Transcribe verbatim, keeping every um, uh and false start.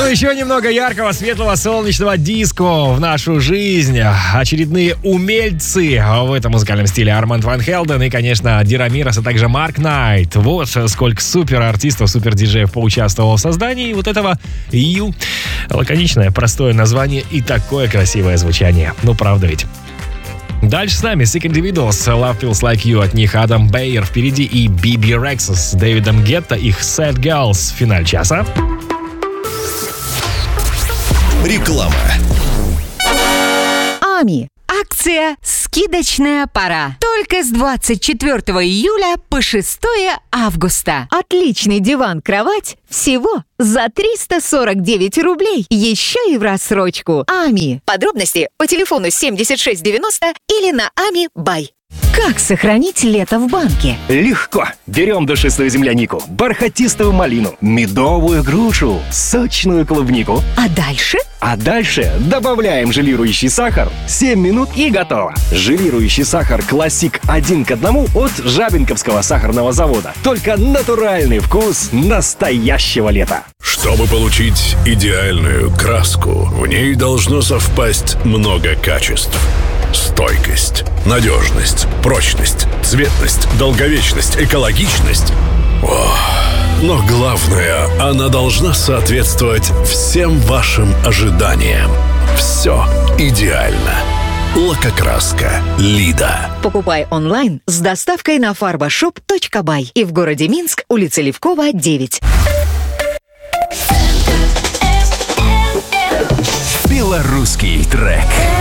еще немного яркого, светлого, солнечного диско в нашу жизнь. Очередные умельцы в этом музыкальном стиле. Арманд Ван Хелден и, конечно, Дирамирос, а также Марк Найт. Вот сколько супер-артистов, супер-диджеев поучаствовало в создании вот этого «Ю». Лаконичное, простое название и такое красивое звучание. Ну, правда ведь? Дальше с нами Sick Individuals, Love Feels Like You от них, Адам Бейер впереди и би би Rexha с Дэвидом Гетта, их Sad Girls в финале часа. Реклама. Ами. Акция «Скидочная пора». Только с двадцать четвёртого июля по шестое августа. Отличный диван-кровать всего за триста сорок девять рублей. Еще и в рассрочку. Ами. Подробности по телефону семьдесят шесть девяносто или на Ами Бай. Как сохранить лето в банке? Легко. Берем душистую землянику, бархатистую малину, медовую грушу, сочную клубнику. А дальше? А дальше добавляем желирующий сахар, семь минут и готово. Желирующий сахар «Классик» один к одному от Жабинковского сахарного завода. Только натуральный вкус настоящего лета. Чтобы получить идеальную краску, в ней должно совпасть много качеств. Стойкость, надежность, прочность, цветность, долговечность, экологичность. Ох. Но главное, она должна соответствовать всем вашим ожиданиям. Все идеально. Лакокраска «Лида». Покупай онлайн с доставкой на фарбашоп точка бай и в городе Минск, улица Левкова, девять. Белорусский трек.